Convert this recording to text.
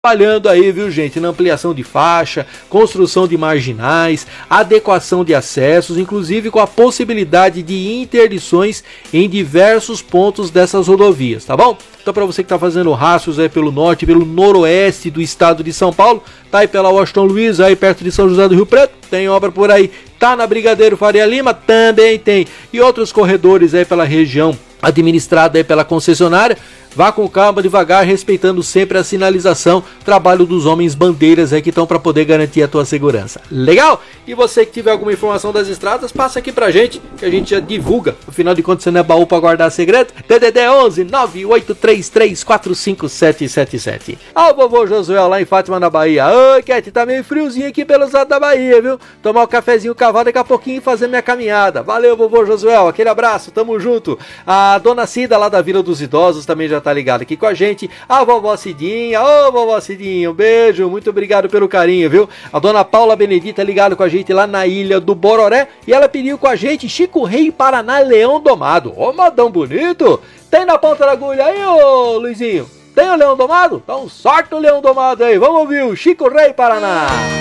trabalhando aí, viu, gente, na ampliação de faixa, construção de marginais, adequação de acessos, inclusive com a possibilidade de interdições em diversos pontos dessas rodovias, tá bom? Então, para você que está fazendo rastros aí pelo norte, pelo noroeste do estado de São Paulo, tá aí pela Washington Luiz, aí perto de São José do Rio Preto, tem obra por aí, tá na Brigadeiro Faria Lima, também tem, e outros corredores aí pela região administrada aí pela concessionária. Vá com calma, devagar, respeitando sempre a sinalização, trabalho dos homens bandeiras aí que estão para poder garantir a tua segurança. Legal? E você que tiver alguma informação das estradas, passa aqui pra gente, que a gente já divulga. Afinal de contas, você não é baú para guardar segredo. DDD 11 983345777. Ó o vovô Josué lá em Fátima, na Bahia. Oi, Cat, tá meio friozinho aqui pelos lados da Bahia, viu? Tomar um cafezinho cavalo daqui a pouquinho e fazer minha caminhada. Valeu, vovô Josué, aquele abraço, tamo junto. A dona Cida lá da Vila dos Idosos também já tá ligado aqui com a gente, a vovó Cidinha, ô vovó Cidinha, um beijo, muito obrigado pelo carinho, viu? A dona Paula Benedita ligado com a gente lá na Ilha do Bororé, e ela pediu com a gente Chico Rei Paraná Leão Domado. Ô, modão bonito, tem na ponta da agulha aí, ô Luizinho? Tem o Leão Domado? Então sorte o Leão Domado aí, vamos ouvir o Chico Rei Paraná.